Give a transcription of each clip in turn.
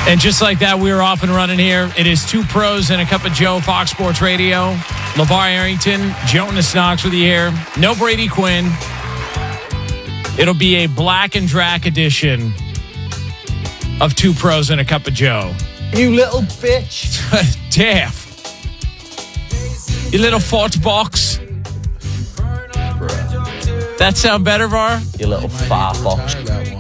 And just like that, we're off and running here. It is Two Pros and a Cup of Joe, Fox Sports Radio. LeVar Arrington, Jonas Knox with you here. No Brady Quinn. It'll be a Black and Drac edition of Two Pros and a Cup of Joe. You little bitch. Damn. You little fart box. That sound better, Var? You little fart box.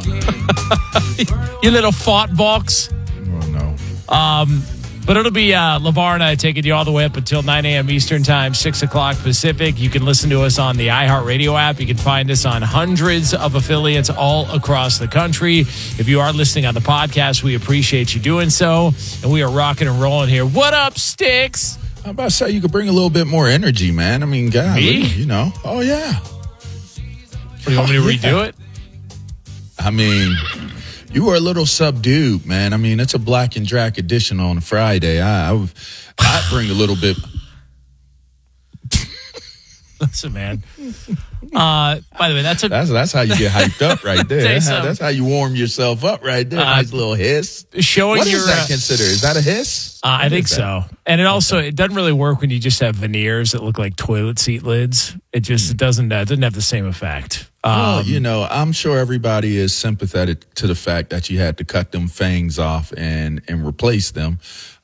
You little fart box. Oh, no. But it'll be LeVar and I taking you all the way up until 9 a.m. Eastern Time, 6 o'clock Pacific. You can listen to us on the iHeartRadio app. You can find us on hundreds of affiliates all across the country. If you are listening on the podcast, we appreciate you doing so. And we are rocking and rolling here. What up, Sticks? I'm about to say you could bring a little bit more energy, man. I mean, God, Me? you know. Oh, yeah. Do you want me to redo it? I mean, you were a little subdued, man. I mean, it's a Black and Drac edition on a Friday. I'd bring a little bit. Listen, man. By the way, that's how you get hyped up right there. That's how you warm yourself up right there. Nice little hiss. Showing what your, is that considered? Is that a hiss? I think so. And it doesn't really work when you just have veneers that look like toilet seat lids. It just doesn't have the same effect. Well, you know, I'm sure everybody is sympathetic to the fact that you had to cut them fangs off and replace them.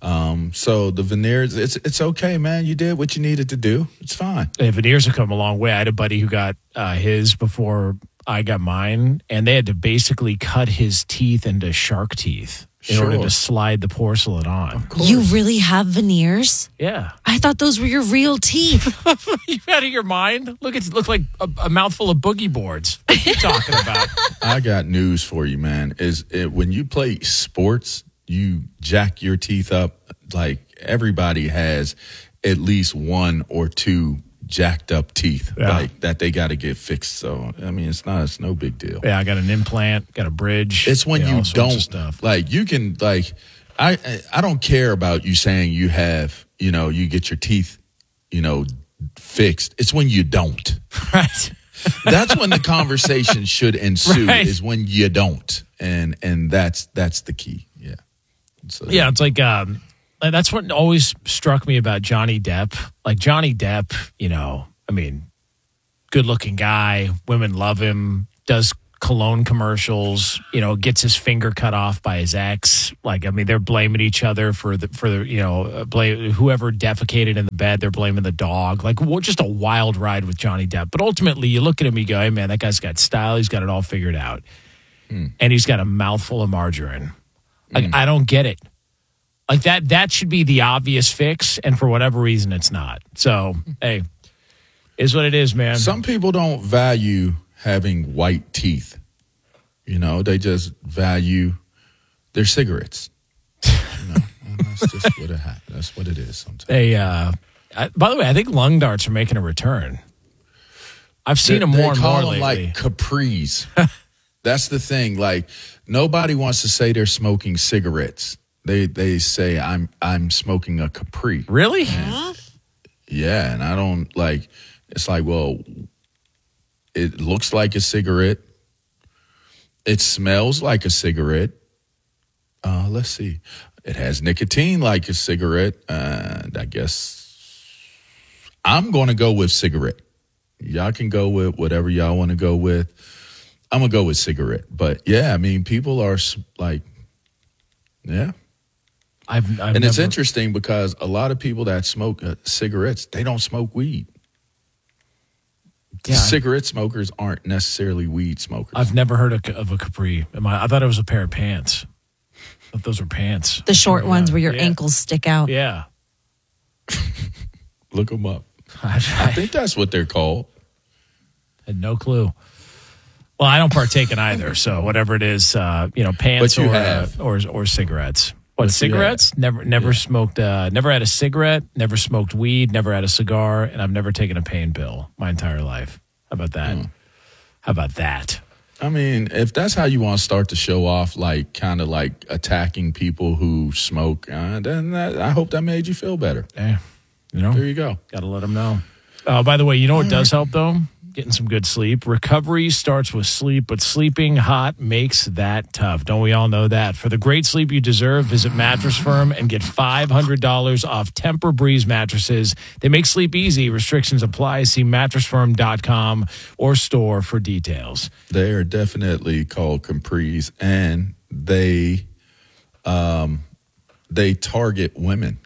So the veneers, it's okay, man. You did what you needed to do. It's fine. Yeah, veneers have come a long way. I had a buddy who got his before I got mine, and they had to basically cut his teeth into shark teeth in order to slide the porcelain on. You really have veneers? Yeah. I thought those were your real teeth. You out of your mind? Look like a mouthful of boogie boards. What are you talking about? I got news for you, man. When you play sports, you jack your teeth up. Like everybody has at least one or two jacked up teeth, like that they got to get fixed. So I mean, it's no big deal. Yeah, I got an implant, got a bridge. It's when you don't stuff. Like you can like I don't care about you saying you have, you know, you get your teeth, you know, fixed. It's when you don't. Right. That's when the conversation should ensue. Right. Is when you don't, and that's the key. Yeah. So, yeah, it's like that's what always struck me about Johnny Depp. Like Johnny Depp, you know, I mean, good-looking guy, women love him, does cologne commercials, you know, gets his finger cut off by his ex. Like, I mean, they're blaming each other for you know, blame whoever defecated in the bed. They're blaming the dog. Like, just a wild ride with Johnny Depp. But ultimately, you look at him, you go, hey, man, that guy's got style. He's got it all figured out. And he's got a mouthful of margarine. Like, I don't get it. Like, that should be the obvious fix, and for whatever reason, it's not. So, hey, is what it is, man. Some people don't value having white teeth. You know, they just value their cigarettes. You know, and that's just what that's what it is sometimes. Hey, by the way, I think lung darts are making a return. I've seen them more and more lately. They call them like capris. That's the thing. Like, nobody wants to say they're smoking cigarettes. They say I'm smoking a Capri. Really? Yeah, and I don't like. It's like, well, it looks like a cigarette. It smells like a cigarette. Let's see. It has nicotine like a cigarette. And I guess I'm going to go with cigarette. Y'all can go with whatever y'all want to go with. I'm going to go with cigarette. But yeah, I mean, people are like, yeah. And it's interesting because a lot of people that smoke cigarettes, they don't smoke weed. Yeah, cigarette smokers aren't necessarily weed smokers. I've never heard of a Capri. I thought it was a pair of pants. I thought those were pants. The short ones where your ankles stick out. Yeah. Look them up. I think that's what they're called. Had no clue. Well, I don't partake in either, so whatever it is, pants or cigarettes. What, cigarettes? Never smoked, never had a cigarette, never smoked weed, never had a cigar, and I've never taken a pain pill my entire life. How about that? How about that? I mean, if that's how you want to start the show off, like kind of like attacking people who smoke, then I hope that made you feel better. Yeah. You know? There you go. Got to let them know. By the way, you know what does help, though? getting some good sleep. Recovery starts with sleep, but sleeping hot makes that tough. Don't we all know that? For the great sleep you deserve, visit Mattress Firm and get $500 off Tempur-Breeze mattresses. They make sleep easy. Restrictions apply. See mattressfirm.com or store for details. They are definitely called Capris, and they target women.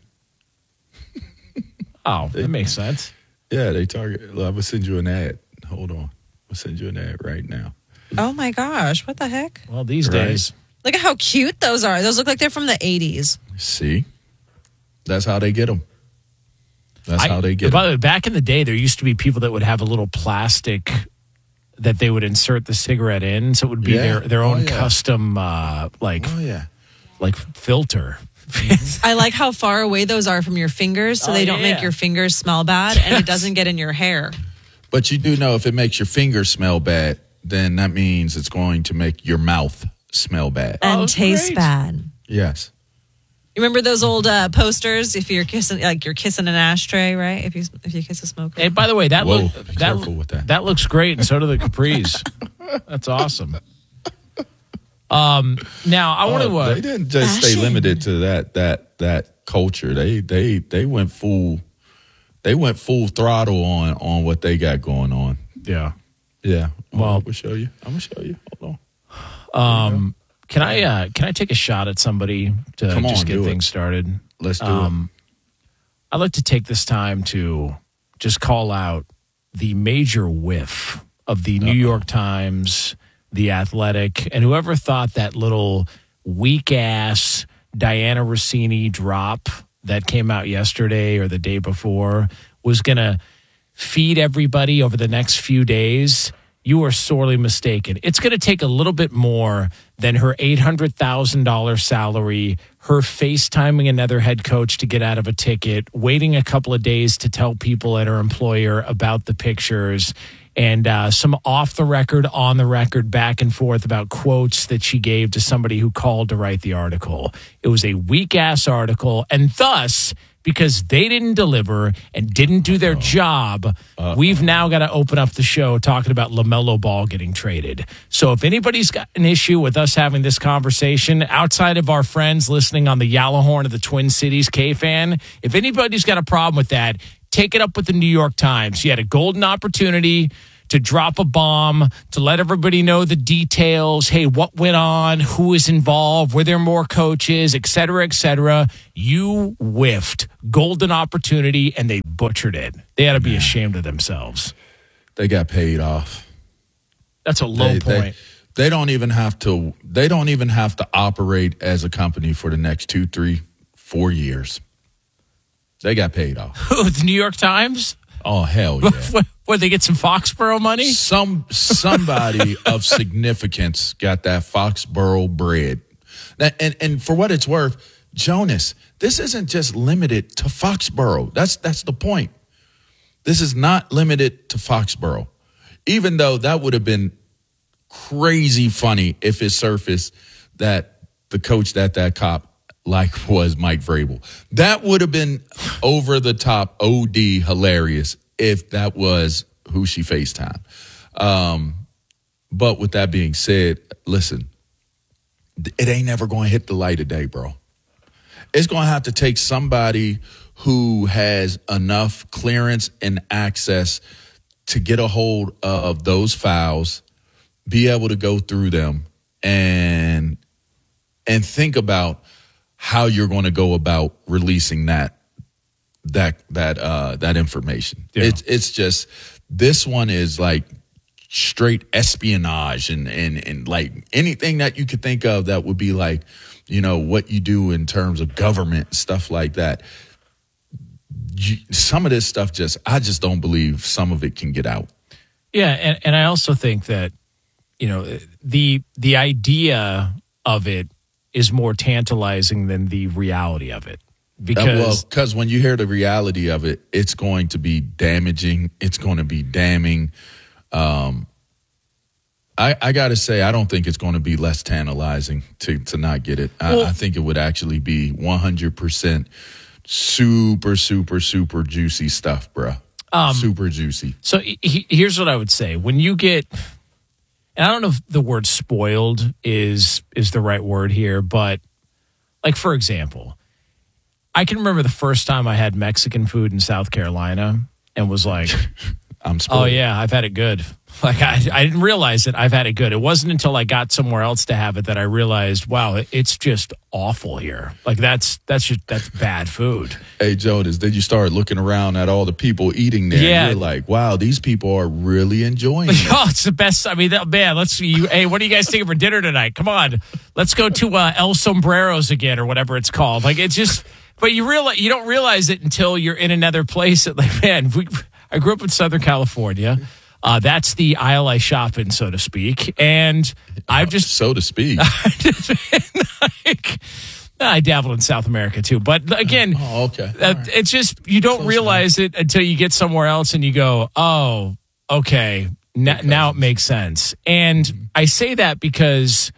Oh, that makes sense. Yeah, they target. I will send you an ad. Hold on. I'll send you an ad right now. Oh my gosh, what the heck? Well, these days. Look at how cute those are. Those look like they're from the 80s. See? That's how they get them. That's how they get By them. the way, back in the day, there used to be people that would have a little plastic that they would insert the cigarette in. So it would be their own custom, like filter. I like how far away those are from your fingers so they don't make your fingers smell bad and it doesn't get in your hair. But you do know if it makes your fingers smell bad, then that means it's going to make your mouth smell bad. And taste bad. Yes. You remember those old posters? If you're kissing, like you're kissing an ashtray, right? If you kiss a smoker. Hey, by the way, Be careful with that. That looks great, and so do the Capris. That's awesome. Now I want to. They didn't just stay limited to that culture. They went full throttle on what they got going on. Yeah. Yeah. Well, I'm gonna show you. Hold on. Can I take a shot at somebody to just get things started? Let's do it. I'd like to take this time to just call out the major whiff of the New York Times, The Athletic, and whoever thought that little weak-ass Diana Rossini drop that came out yesterday or the day before was going to feed everybody over the next few days. You are sorely mistaken. It's going to take a little bit more than her $800,000 salary, her FaceTiming another head coach to get out of a ticket, waiting a couple of days to tell people at her employer about the pictures, and some off the record, on the record, back and forth about quotes that she gave to somebody who called to write the article. It was a weak-ass article, and thus, because they didn't deliver and didn't do their job, we've now got to open up the show talking about LaMelo Ball getting traded. So if anybody's got an issue with us having this conversation, outside of our friends listening on the Yellowhorn of the Twin Cities K-Fan, if anybody's got a problem with that, take it up with the New York Times. You had a golden opportunity to drop a bomb, to let everybody know the details. Hey, what went on? Who was involved? Were there more coaches? Et cetera, et cetera. You whiffed. Golden opportunity, and they butchered it. They ought to be ashamed of themselves. They got paid off. That's a low point. They don't even have to. They don't even have to operate as a company for the next 2, 3, 4 years. They got paid off. Who, the New York Times? Oh, hell yeah. Where they get some Foxborough money? Somebody of significance got that Foxborough bread. And for what it's worth, Jonas, this isn't just limited to Foxborough. That's the point. This is not limited to Foxborough. Even though that would have been crazy funny if it surfaced that the coach that cop was Mike Vrabel. That would have been over the top OD hilarious if that was who she FaceTimed. But with that being said, listen, it ain't never going to hit the light of day, bro. It's going to have to take somebody who has enough clearance and access to get a hold of those files, be able to go through them and think about how you're going to go about releasing that information. Yeah. It's just, this one is like straight espionage and like anything that you could think of that would be like, you know, what you do in terms of government, stuff like that. Some of this stuff I just don't believe some of it can get out. Yeah. And I also think that, you know, the idea of it is more tantalizing than the reality of it. Because when you hear the reality of it, it's going to be damaging. It's going to be damning. I got to say, I don't think it's going to be less tantalizing to not get it. I think it would actually be 100% super, super, super juicy stuff, bro. Super juicy. So here's what I would say. When you get, and I don't know if the word spoiled is the right word here, but like, for example, I can remember the first time I had Mexican food in South Carolina and was like, I'm spoiled. oh, yeah, I've had it good. Like, I didn't realize that I've had it good. It wasn't until I got somewhere else to have it that I realized, wow, it's just awful here. Like, that's bad food. Hey, Jonas, then you start looking around at all the people eating there. Yeah. And you're like, wow, these people are really enjoying it. Oh, it's the best. I mean, man, hey, what are you guys taking for dinner tonight? Come on. Let's go to El Sombreros again or whatever it's called. Like, it's just, but you don't realize it until you're in another place. Like, man, I grew up in Southern California. That's the aisle I shop in, so to speak. And I've just, so to speak. I dabbled in South America too. But again, okay. It's just, you don't realize it until you get somewhere else and you go, oh, okay, now it makes sense. And I say that because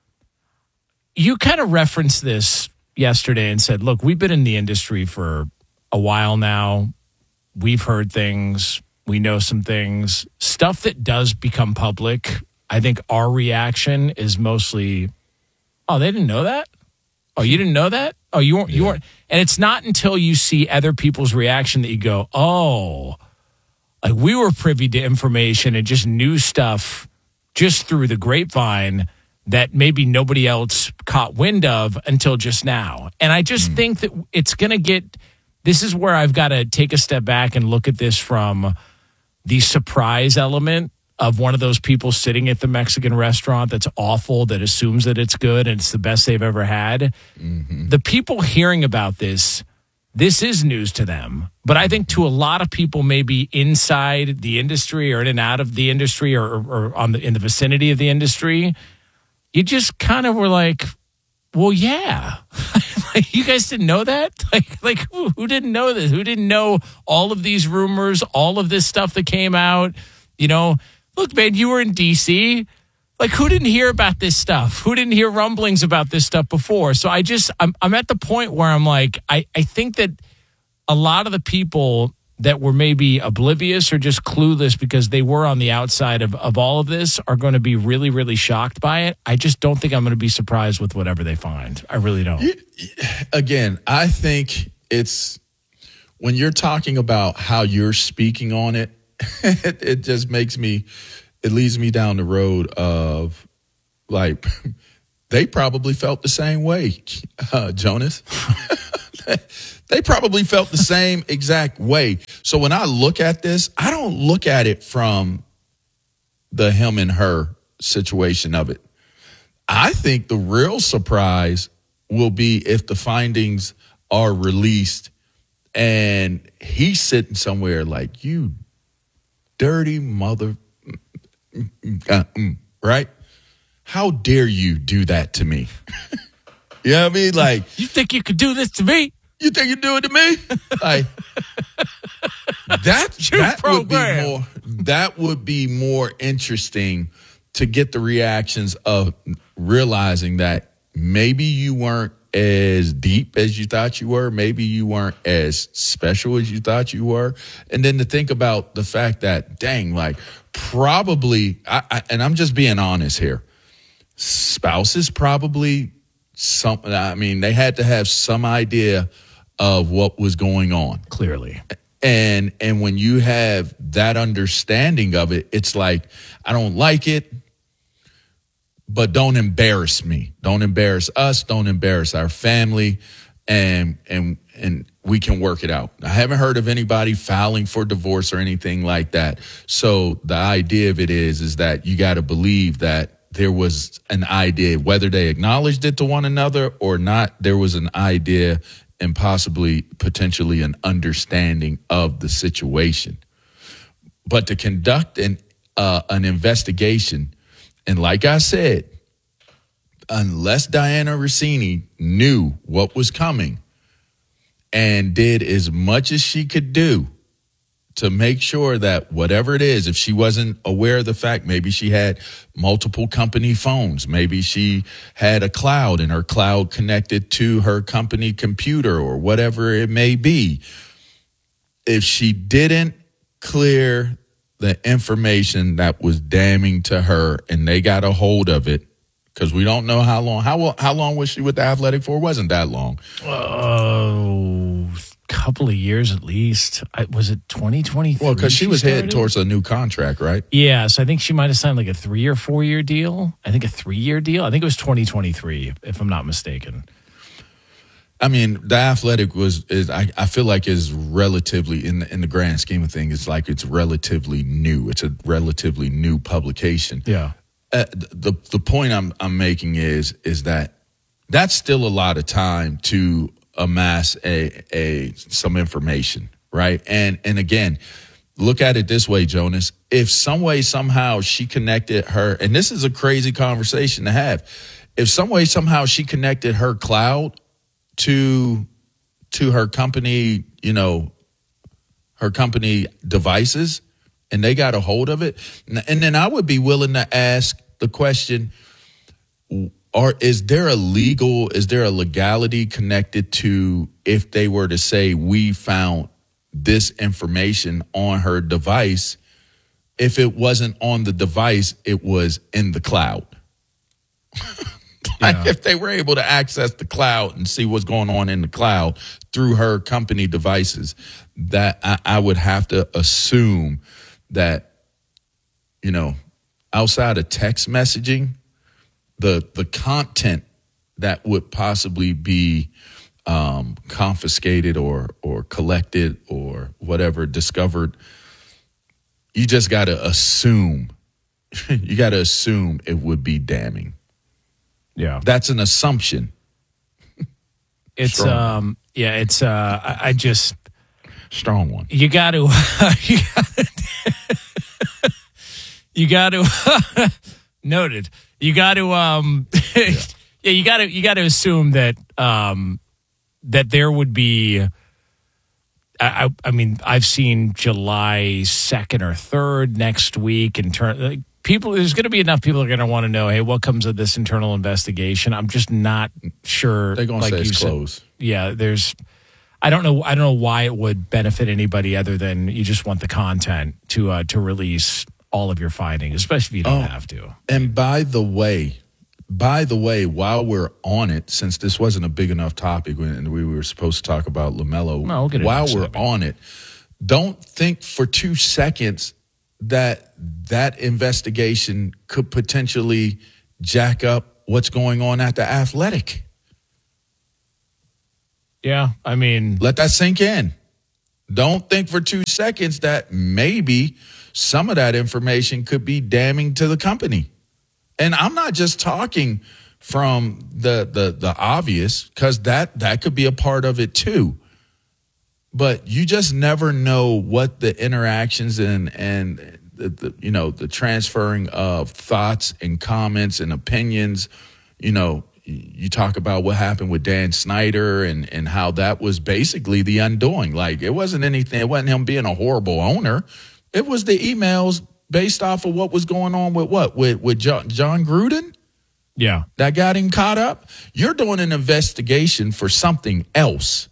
you kind of referenced this yesterday and said, look, we've been in the industry for a while now. We've heard things. We know some things. Stuff that does become public, I think our reaction is mostly, oh, they didn't know that? Oh, you didn't know that? Oh, you weren't. And it's not until you see other people's reaction that you go, oh, like we were privy to information and just knew stuff just through the grapevine that maybe nobody else caught wind of until just now. And I just think that it's going to get, this is where I've got to take a step back and look at this from the surprise element of one of those people sitting at the Mexican restaurant that's awful, that assumes that it's good and it's the best they've ever had. Mm-hmm. The people hearing about this is news to them. But I think to a lot of people maybe inside the industry or in and out of the industry or in the vicinity of the industry, you just kind of were like, well, yeah. Like, you guys didn't know that? Like who didn't know this? Who didn't know all of these rumors, all of this stuff that came out? You know, look, man, you were in D.C. Like, who didn't hear about this stuff? Who didn't hear rumblings about this stuff before? So I'm at the point where I'm like, I think that a lot of the people that were maybe oblivious or just clueless because they were on the outside of all of this are going to be really, really shocked by it. I just don't think I'm going to be surprised with whatever they find. I really don't. Again, I think it's when you're talking about how you're speaking on it, it just leads me down the road of like, they probably felt the same way, Jonas. They probably felt the same exact way. So when I look at this, I don't look at it from the him and her situation of it. I think the real surprise will be if the findings are released and he's sitting somewhere like, you dirty mother, right? How dare you do that to me? You know what I mean? Like, you think you could do this to me? You think you do it to me? Like, that would be more interesting to get the reactions of realizing that maybe you weren't as deep as you thought you were. Maybe you weren't as special as you thought you were. And then to think about the fact that, dang, like probably, and I'm just being honest here, spouses probably they had to have some idea of what was going on. Clearly. And when you have that understanding of it, it's like, I don't like it, but don't embarrass me. Don't embarrass us. Don't embarrass our family. And we can work it out. I haven't heard of anybody filing for divorce or anything like that. So the idea of it is that you got to believe that there was an idea, whether they acknowledged it to one another or not, there was an idea and potentially an understanding of the situation. But to conduct an investigation, and like I said, unless Diana Rossini knew what was coming and did as much as she could do to make sure that whatever it is, if she wasn't aware of the fact, maybe she had multiple company phones, maybe she had a cloud and her cloud connected to her company computer or whatever it may be. If she didn't clear the information that was damning to her, and they got a hold of it, because we don't know how long. How long was she with the Athletic for? It wasn't that long. Couple of years at least. Was it 2023? Well, because she was headed towards a new contract, right? Yeah, so I think she might have signed like a 3 or 4 year deal. I think a 3-year deal. I think it was 2023, if I'm not mistaken. I mean, the Athletic I feel like is relatively in the grand scheme of things. It's like it's relatively new. It's a relatively new publication. Yeah. The point I'm making is that that's still a lot of time to amass some information, right? And again, look at it this way, Jonas. If some way somehow she connected her, and this is a crazy conversation to have, if some way somehow she connected her cloud to her company, her company devices, and they got a hold of it, and then I would be willing to ask the question, is there a legality connected to if they were to say we found this information on her device, if it wasn't on the device, it was in the cloud? Like if they were able to access the cloud and see what's going on in the cloud through her company devices, that I would have to assume that, outside of text messaging, the content that would possibly be confiscated or collected or whatever, discovered, you just got to assume. You got to assume it would be damning. Yeah. That's an assumption. It's Strong. I just strong one. You got to noted. You got to you got to assume that that there would be I mean, I've seen July 2nd or 3rd next week people, there's going to be enough people are going to want to know, hey, what comes of this internal investigation? I'm just not sure. They're going to say it's closed. Yeah, I don't know why it would benefit anybody other than you just want the content to release all of your findings, especially if you don't have to. And by the way, while we're on it, since this wasn't a big enough topic and we were supposed to talk about LaMelo, while we're on it, don't think for 2 seconds that investigation could potentially jack up what's going on at the Athletic. Yeah, I mean, let that sink in. Don't think for 2 seconds that maybe some of that information could be damning to the company. And I'm not just talking from the obvious, because that could be a part of it too. But you just never know what the interactions and the transferring of thoughts and comments and opinions. You talk about what happened with Dan Snyder and how that was basically the undoing. Like, it wasn't anything. It wasn't him being a horrible owner. It was the emails based off of what was going on with John Gruden. Yeah, that got him caught up. You're doing an investigation for something else.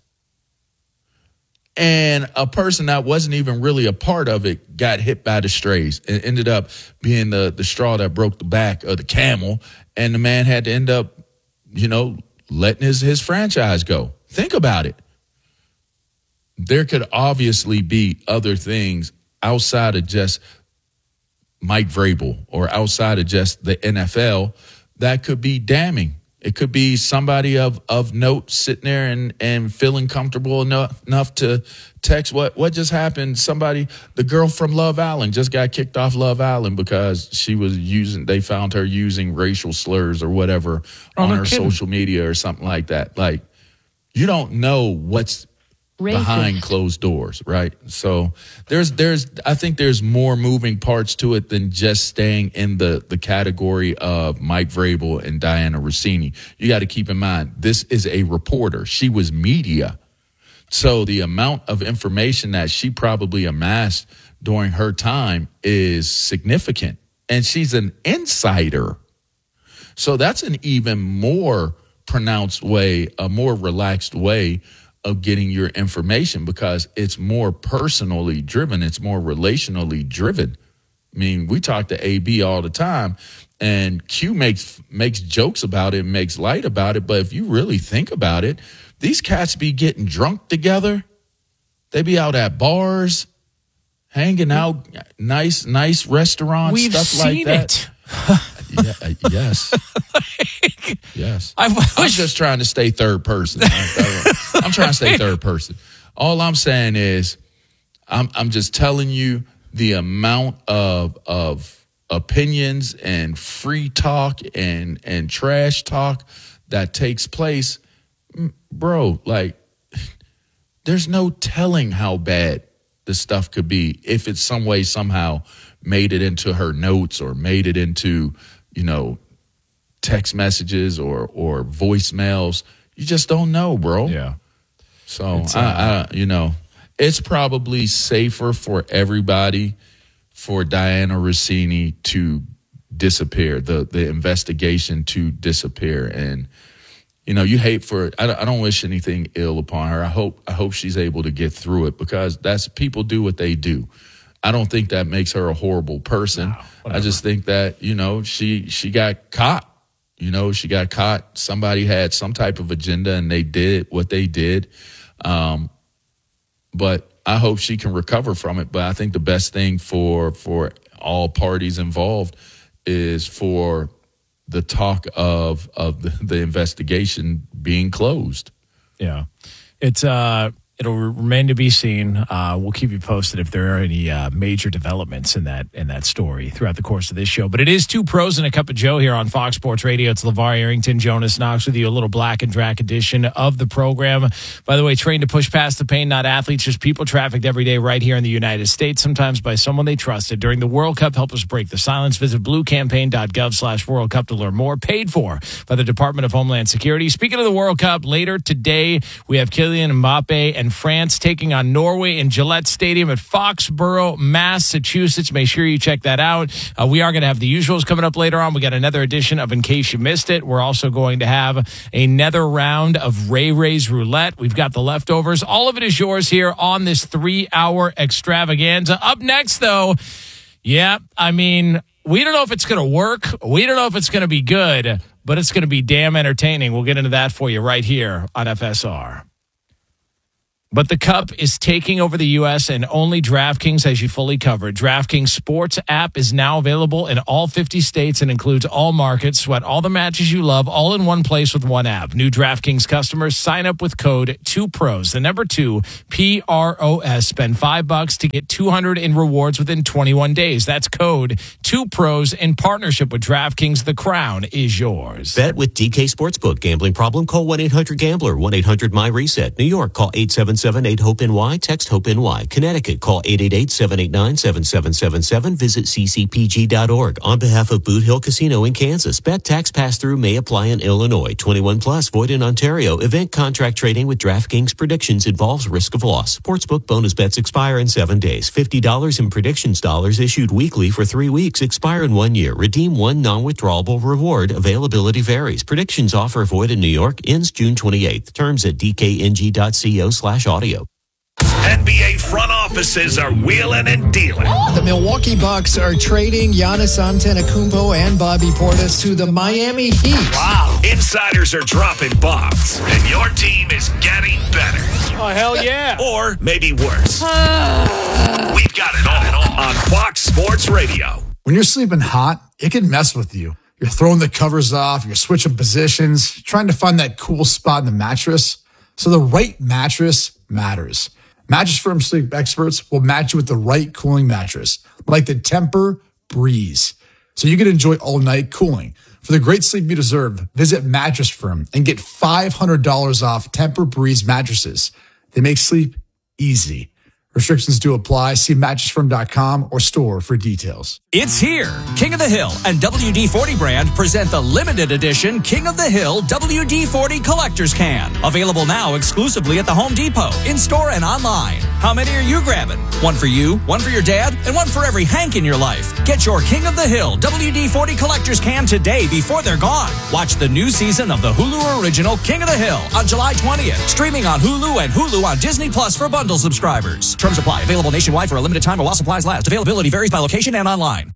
And a person that wasn't even really a part of it got hit by the strays. It ended up being the straw that broke the back of the camel. And the man had to end up, letting his franchise go. Think about it. There could obviously be other things outside of just Mike Vrabel or outside of just the NFL that could be damning. It could be somebody of note sitting there and feeling comfortable enough to text what just happened. The girl from Love Island just got kicked off Love Island because they found her using racial slurs or whatever on her social media or something like that. Like, you don't know what's behind closed doors, right? So I think there's more moving parts to it than just staying in the category of Mike Vrabel and Diana Rossini. You got to keep in mind, this is a reporter. She was media. So the amount of information that she probably amassed during her time is significant. And she's an insider. So that's an even more pronounced way, a more relaxed way of getting your information because it's more personally driven. It's more relationally driven. I mean, we talk to AB all the time, and Q makes jokes about it and makes light about it. But if you really think about it, these cats be getting drunk together. They be out at bars, hanging out, nice restaurants, We've stuff like seen that. Yes. Yes. I'm just trying to stay third person. I'm trying to stay third person. All I'm saying is I'm just telling you the amount of opinions and free talk and trash talk that takes place. Bro, like, there's no telling how bad the stuff could be if it's some way somehow made it into her notes or made it into, text messages or voicemails. You just don't know, bro. Yeah. So, it's probably safer for everybody for Diana Rossini to disappear, the investigation to disappear. And, you hate for, I don't wish anything ill upon her. I hope she's able to get through it because people do what they do. I don't think that makes her a horrible person. No, I just think that, she got caught. She got caught. Somebody had some type of agenda and they did what they did. But I hope she can recover from it. But I think the best thing for all parties involved is for the talk of the investigation being closed. Yeah. It'll remain to be seen. We'll keep you posted if there are any major developments in that story throughout the course of this show. But it is Two Pros and a Cup of Joe here on Fox Sports Radio. It's LeVar Arrington, Jonas Knox with you, a little Black and Drac edition of the program. By the way, trained to push past the pain, not athletes, just people trafficked every day right here in the United States, sometimes by someone they trusted. During the World Cup, help us break the silence. Visit bluecampaign.gov/World Cup to learn more. Paid for by the Department of Homeland Security. Speaking of the World Cup, later today, we have Kylian Mbappe and France taking on Norway in Gillette Stadium at Foxborough, Massachusetts. Make sure you check that out. We are going to have the usuals coming up later on. We got another edition of In Case You Missed It. We're also going to have another round of Ray Ray's Roulette. We've got the leftovers. All of it is yours here on this 3-hour extravaganza. Up next, though, we don't know if it's going to work. We don't know if it's going to be good, but it's going to be damn entertaining. We'll get into that for you right here on FSR. But the Cup is taking over the U.S. and only DraftKings has you fully covered. DraftKings Sports app is now available in all 50 states and includes all markets. Sweat all the matches you love all in one place with one app. New DraftKings customers sign up with code 2PROS, the number 2, PROS. Spend $5 to get $200 in rewards within 21 days. That's code 2PROS in partnership with DraftKings. The crown is yours. Bet with DK Sportsbook. Gambling problem? Call 1-800-GAMBLER. 1-800-MY-RESET. New York, call 877-8-HOPE-NY. Text HOPE-NY. Connecticut, call 888-789-7777. Visit ccpg.org. On behalf of Boot Hill Casino in Kansas, bet tax pass-through may apply in Illinois. 21 plus, void in Ontario. Event contract trading with DraftKings predictions involves risk of loss. Sportsbook bonus bets expire in 7 days. $50 in predictions dollars issued weekly for 3 weeks. Expire in 1 year. Redeem one non-withdrawable reward. Availability varies. Predictions offer void in New York. Ends June 28th. Terms at dkng.co/audio. NBA front offices are wheeling and dealing. The Milwaukee Bucks are trading Giannis Antetokounmpo and Bobby Portis to the Miami Heat. Wow. Insiders are dropping bombs, and your team is getting better. Oh, hell yeah. Or maybe worse. We've got it all on Fox Sports Radio. When you're sleeping hot, it can mess with you. You're throwing the covers off, you're switching positions, trying to find that cool spot in the mattress. So the right mattress matters. Mattress Firm sleep experts will match you with the right cooling mattress, like the Tempur Breeze, so you can enjoy all-night cooling. For the great sleep you deserve, visit Mattress Firm and get $500 off Tempur Breeze mattresses. They make sleep easy. Restrictions do apply. See mattressfirm.com or store for details. It's here. King of the Hill and WD-40 brand present the limited edition King of the Hill WD-40 Collector's Can. Available now exclusively at the Home Depot, in-store and online. How many are you grabbing? One for you, one for your dad, and one for every Hank in your life. Get your King of the Hill WD-40 Collector's Can today before they're gone. Watch the new season of the Hulu original King of the Hill on July 20th. Streaming on Hulu and Hulu on Disney Plus for bundle subscribers. Terms apply. Available nationwide for a limited time or while supplies last. Availability varies by location and online.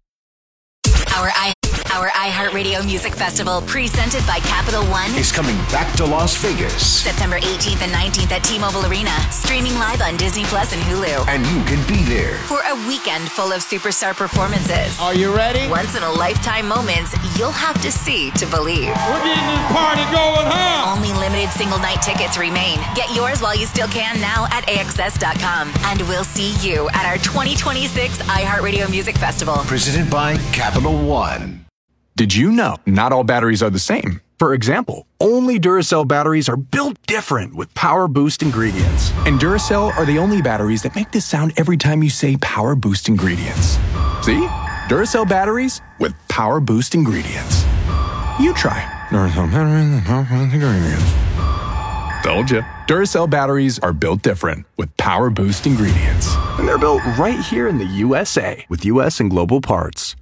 Our iHeartRadio Music Festival, presented by Capital One, is coming back to Las Vegas. September 18th and 19th at T-Mobile Arena. Streaming live on Disney Plus and Hulu. And you can be there For a weekend full of superstar performances. Are you ready? Once-in-a-lifetime moments you'll have to see to believe. We're getting this party going, huh? Only limited single-night tickets remain. Get yours while you still can now at AXS.com. And we'll see you at our 2026 iHeartRadio Music Festival. Presented by Capital One. Did you know not all batteries are the same? For example, only Duracell batteries are built different with Power Boost ingredients. And Duracell are the only batteries that make this sound every time you say Power Boost ingredients. See? Duracell batteries with Power Boost ingredients. You try. Duracell batteries with Power Boost ingredients. Told you. Duracell batteries are built different with Power Boost ingredients. And they're built right here in the USA with US and global parts.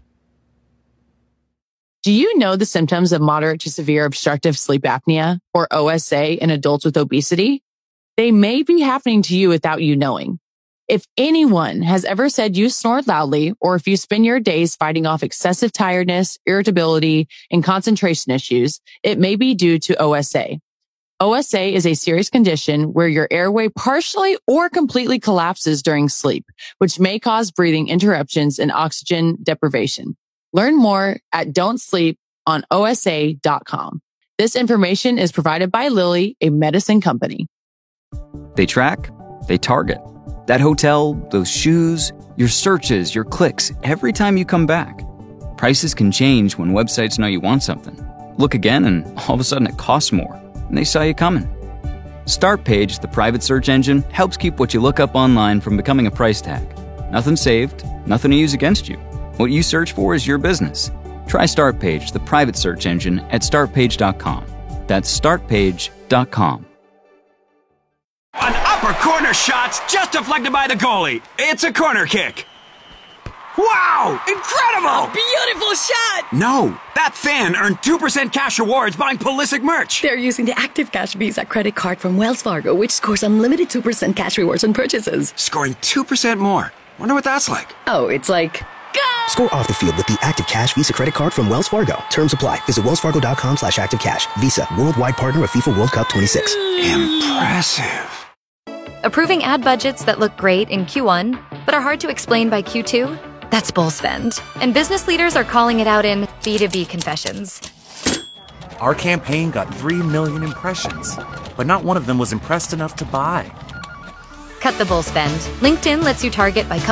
Do you know the symptoms of moderate to severe obstructive sleep apnea, or OSA, in adults with obesity? They may be happening to you without you knowing. If anyone has ever said you snore loudly, or if you spend your days fighting off excessive tiredness, irritability, and concentration issues, it may be due to OSA. OSA is a serious condition where your airway partially or completely collapses during sleep, which may cause breathing interruptions and oxygen deprivation. Learn more at don'tsleeponosa.com. This information is provided by Lilly, a medicine company. They track, they target. That hotel, those shoes, your searches, your clicks, every time you come back. Prices can change when websites know you want something. Look again and all of a sudden it costs more, and they saw you coming. Startpage, the private search engine, helps keep what you look up online from becoming a price tag. Nothing saved, nothing to use against you. What you search for is your business. Try Startpage, the private search engine, at startpage.com. That's startpage.com. An upper corner shot just deflected by the goalie. It's a corner kick. Wow! Incredible! A beautiful shot! No, that fan earned 2% cash rewards buying Pulisic merch. They're using the Active Cash Visa credit card from Wells Fargo, which scores unlimited 2% cash rewards on purchases. Scoring 2% more. Wonder what that's like. Oh, it's like... Score off the field with the Active Cash Visa credit card from Wells Fargo. Terms apply. Visit wellsfargo.com/activecash. Visa, worldwide partner of FIFA World Cup 26. Impressive. Approving ad budgets that look great in Q1, but are hard to explain by Q2? That's bull spend. And business leaders are calling it out in B2B confessions. Our campaign got 3 million impressions, but not one of them was impressed enough to buy. Cut the bull spend. LinkedIn lets you target by